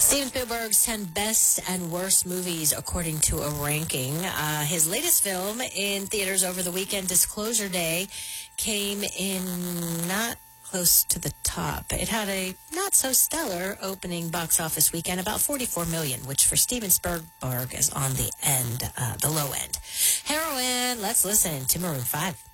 Steven Spielberg's 10 best and worst movies according to a ranking. His latest film in theaters over the weekend, Disclosure Day, came in not close to the top. It had a not so stellar opening box office weekend, about $44 million, which for Steven Spielberg is on the low end. Heroin, let's listen to Maroon 5.